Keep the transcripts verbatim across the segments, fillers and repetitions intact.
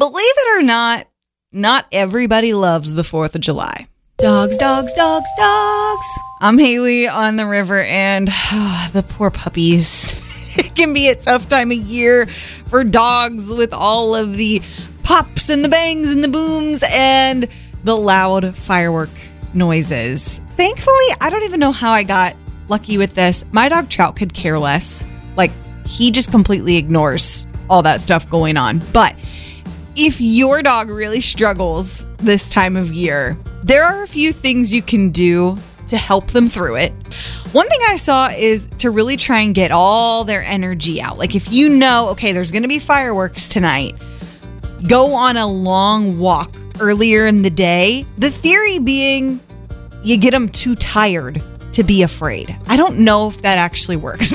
believe it or not, not everybody loves the fourth of July. Dogs, dogs, dogs, dogs. I'm Haley on the river, and oh, the poor puppies. It can be a tough time of year for dogs with all of the pops and the bangs and the booms and the loud firework noises. Thankfully, I don't even know how I got lucky with this. My dog Trout could care less. Like, he just completely ignores all that stuff going on. But if your dog really struggles this time of year, there are a few things you can do to help them through it. One thing I saw is to really try and get all their energy out. Like, if you know, okay, there's going to be fireworks tonight, go on a long walk earlier in the day. The theory being you get them too tired to be afraid. I don't know if that actually works.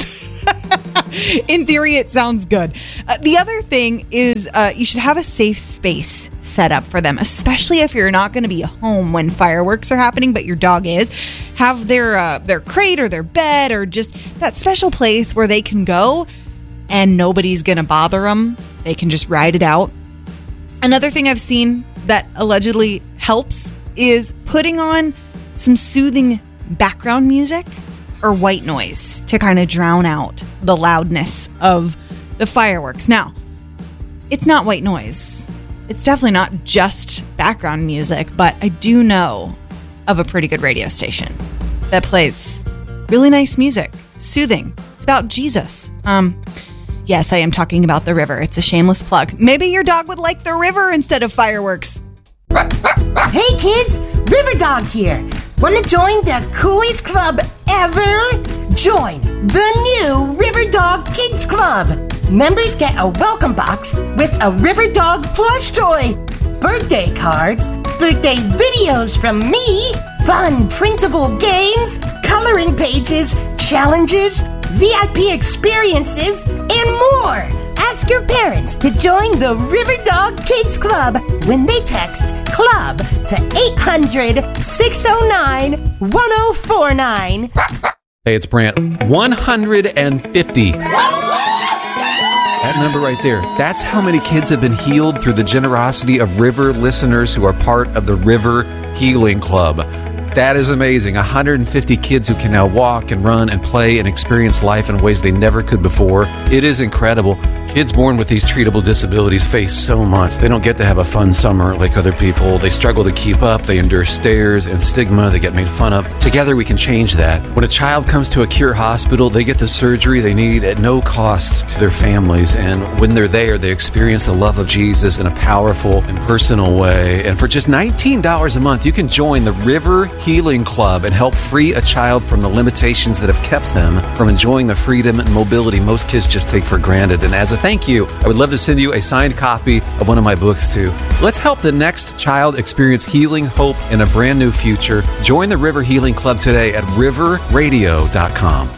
In theory, it sounds good. Uh, the other thing is uh, you should have a safe space set up for them, especially if you're not going to be home when fireworks are happening, but your dog is. Have their uh, their crate or their bed or just that special place where they can go and nobody's going to bother them. They can just ride it out. Another thing I've seen that allegedly helps is putting on some soothing background music or white noise to kind of drown out the loudness of the fireworks. Now, it's not white noise. It's definitely not just background music, but I do know of a pretty good radio station that plays really nice music, soothing. It's about Jesus. Um, yes, I am talking about the river. It's a shameless plug. Maybe your dog would like the river instead of fireworks. Hey kids, River Dog here. Want to join the coolest club ever? Join the new River Dog Kids Club. Members get a welcome box with a River Dog plush toy, birthday cards, birthday videos from me, fun printable games, coloring pages, challenges, V I P experiences, and more. Ask your parents to join the River Dog Kids Club when they text CLUB to eight hundred, six oh nine, one oh four nine. Hey, it's Brant. one hundred fifty. That number right there, that's how many kids have been healed through the generosity of River listeners who are part of the River Healing Club. That is amazing. one hundred fifty kids who can now walk and run and play and experience life in ways they never could before. It is incredible. Kids born with these treatable disabilities face so much. They don't get to have a fun summer like other people. They struggle to keep up. They endure stares and stigma. They get made fun of. Together, we can change that. When a child comes to a Cure hospital, they get the surgery they need at no cost to their families. And when they're there, they experience the love of Jesus in a powerful and personal way. And for just nineteen dollars a month, you can join the River Healing Club and help free a child from the limitations that have kept them from enjoying the freedom and mobility most kids just take for granted. And as a thank you, I would love to send you a signed copy of one of my books too. Let's help the next child experience healing, hope, and a brand new future. Join the River Healing Club today at river radio dot com.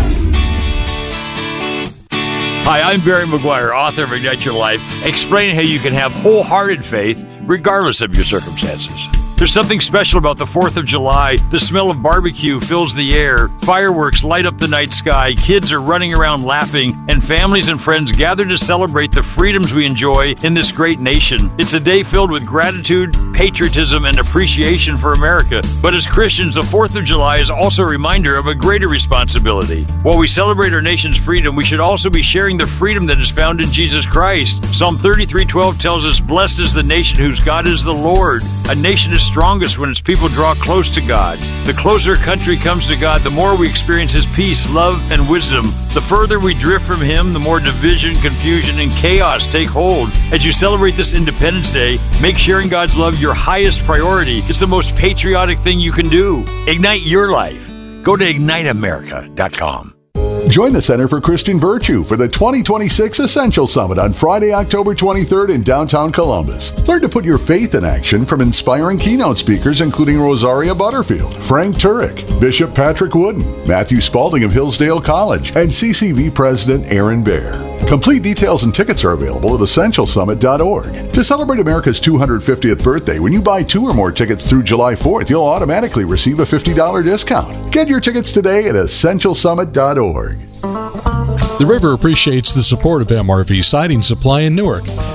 Hi, I'm Barry McGuire, author of Ignite Your Life, explaining how you can have wholehearted faith regardless of your circumstances. There's something special about the fourth of July. The smell of barbecue fills the air. Fireworks light up the night sky. Kids are running around laughing. And families and friends gather to celebrate the freedoms we enjoy in this great nation. It's a day filled with gratitude, patriotism, and appreciation for America. But as Christians, the fourth of July is also a reminder of a greater responsibility. While we celebrate our nation's freedom, we should also be sharing the freedom that is found in Jesus Christ. Psalm thirty-three twelve tells us, "Blessed is the nation whose God is the Lord." A nation is strongest when its people draw close to God. The closer a country comes to God, the more we experience His peace, love, and wisdom. The further we drift from Him, the more division, confusion, and chaos take hold. As you celebrate this Independence Day, make sharing God's love your highest priority. It's the most patriotic thing you can do. Ignite your life. Go to ignite america dot com. Join the Center for Christian Virtue for the twenty twenty-six Essential Summit on Friday, October twenty-third in downtown Columbus. Learn to put your faith in action from inspiring keynote speakers including Rosaria Butterfield, Frank Turek, Bishop Patrick Wooden, Matthew Spalding of Hillsdale College, and C C V President Aaron Baer. Complete details and tickets are available at essential summit dot org. To celebrate America's two hundred fiftieth birthday, when you buy two or more tickets through July fourth, you'll automatically receive a fifty dollars discount. Get your tickets today at essential summit dot org. The River appreciates the support of M R V Siding Supply in Newark.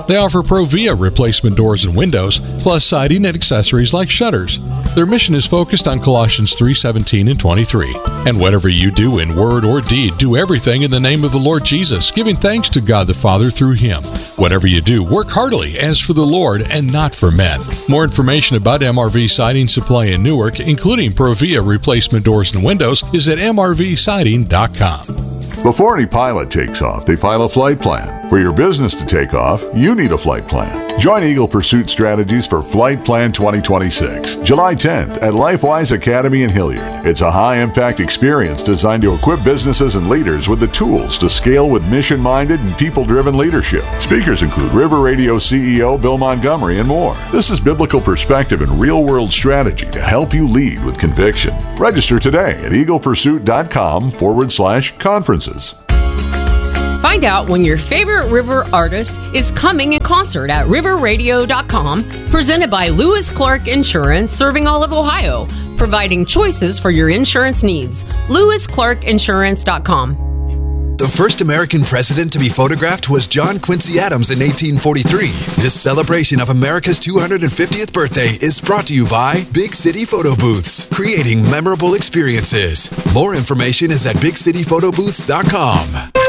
They offer Provia replacement doors and windows, plus siding and accessories like shutters. Their mission is focused on Colossians three seventeen and twenty-three. And whatever you do in word or deed, do everything in the name of the Lord Jesus, giving thanks to God the Father through Him. Whatever you do, work heartily as for the Lord and not for men. More information about M R V Siding Supply in Newark, including Provia replacement doors and windows, is at m r v siding dot com. Before any pilot takes off, they file a flight plan. For your business to take off, you need a flight plan. Join Eagle Pursuit Strategies for Flight Plan twenty twenty-six, July tenth at LifeWise Academy in Hilliard. It's a high-impact experience designed to equip businesses and leaders with the tools to scale with mission-minded and people-driven leadership. Speakers include River Radio C E O Bill Montgomery and more. This is biblical perspective and real-world strategy to help you lead with conviction. Register today at eaglepursuit.com forward slash conferences. Find out when your favorite river artist is coming in concert at river radio dot com, presented by Lewis Clark Insurance, serving all of Ohio, providing choices for your insurance needs. lewis clark insurance dot com. The first American president to be photographed was John Quincy Adams in eighteen forty-three. This celebration of America's two hundred fiftieth birthday is brought to you by Big City Photo Booths, creating memorable experiences. More information is at big city photo booths dot com.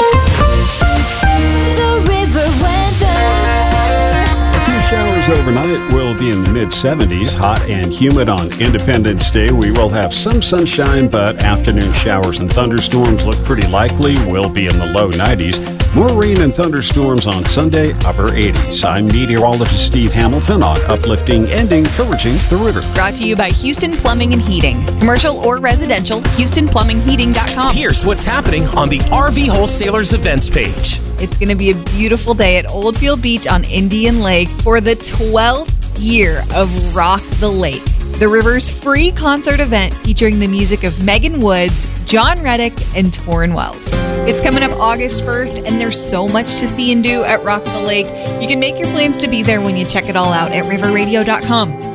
The river weather. A few showers overnight. Will be in the mid seventies. Hot and humid on Independence Day. We will have some sunshine, but afternoon showers and thunderstorms look pretty likely. Will be in the low nineties. More rain and thunderstorms on Sunday, upper eighties. I'm meteorologist Steve Hamilton on uplifting and encouraging the river. Brought to you by Houston Plumbing and Heating. Commercial or residential, houston plumbing heating dot com. Here's what's happening on the R V Wholesalers events page. It's going to be a beautiful day at Oldfield Beach on Indian Lake for the twelfth year of Rock the Lake, the river's free concert event featuring the music of Megan Woods, John Reddick, and Torrin Wells. It's coming up August first, and there's so much to see and do at Rock the Lake. You can make your plans to be there when you check it all out at river radio dot com.